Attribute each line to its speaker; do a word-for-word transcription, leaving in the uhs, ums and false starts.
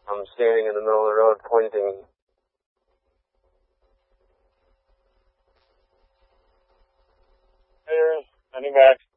Speaker 1: I'm standing in the middle of the road pointing. There, standing back.